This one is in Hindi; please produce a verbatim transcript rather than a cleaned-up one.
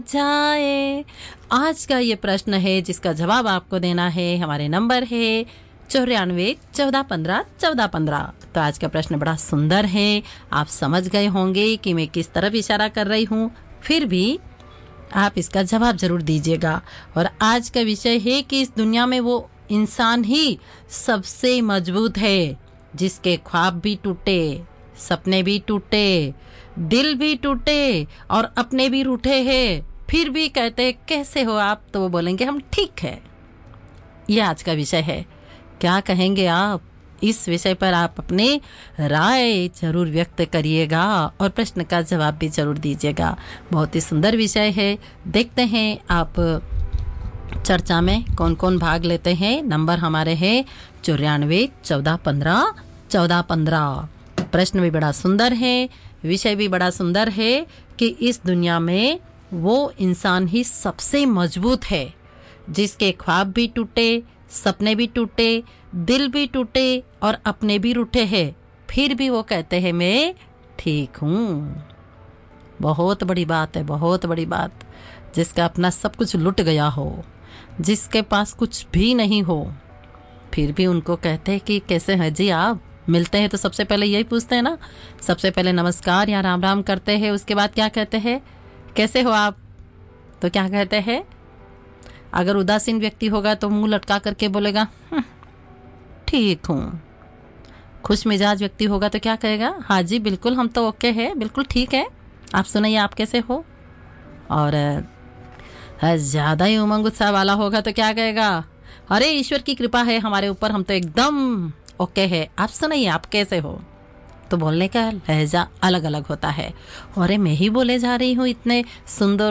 जाए। आज का ये प्रश्न है जिसका जवाब आपको देना है। हमारे नंबर है चौरानवे चौदह पंद्रह चौदह पंद्रह। तो आज का प्रश्न बड़ा सुंदर है। आप समझ गए होंगे कि मैं किस तरफ इशारा कर रही हूँ, फिर भी आप इसका जवाब जरूर दीजिएगा। और आज का विषय है कि इस दुनिया में वो इंसान ही सबसे मजबूत है जिसके ख्वाब भी टूटे, सपने भी टूटे, दिल भी टूटे और अपने भी रूठे हैं, फिर भी कहते कैसे हो आप, तो वो बोलेंगे हम ठीक है। यह आज का विषय है। क्या कहेंगे आप इस विषय पर? आप अपने राय जरूर व्यक्त करिएगा और प्रश्न का जवाब भी जरूर दीजिएगा। बहुत ही सुंदर विषय है। देखते हैं आप चर्चा में कौन कौन भाग लेते हैं। नंबर हमारे हैं चौरानवे चौदह पंद्रह चौदह पंद्रह। प्रश्न भी बड़ा सुंदर है, विषय भी बड़ा सुंदर है कि इस दुनिया में वो इंसान ही सबसे मजबूत है जिसके ख्वाब भी टूटे, सपने भी टूटे, दिल भी टूटे और अपने भी रूठे हैं, फिर भी वो कहते हैं मैं ठीक हूँ। बहुत बड़ी बात है, बहुत बड़ी बात। जिसका अपना सब कुछ लुट गया हो, जिसके पास कुछ भी नहीं हो, फिर भी उनको कहते हैं कि कैसे हैं जी आप। मिलते हैं तो सबसे पहले यही पूछते हैं ना, सबसे पहले नमस्कार या राम राम करते हैं। उसके बाद क्या कहते हैं, कैसे हो आप, तो क्या कहते हैं। अगर उदासीन व्यक्ति होगा तो मुंह लटका करके बोलेगा ठीक हूँ। खुश मिजाज व्यक्ति होगा तो क्या कहेगा, हाँ जी बिल्कुल हम तो ओके है, बिल्कुल ठीक है, आप सुनाइए आप कैसे हो। और ज़्यादा ही उमंग उत्साह वाला होगा तो क्या कहेगा, अरे ईश्वर की कृपा है हमारे ऊपर, हम तो एकदम ओके है, आप सुनाइए आप कैसे हो। तो बोलने का लहजा अलग अलग होता है। अरे मैं ही बोले जा रही हूँ इतने सुंदर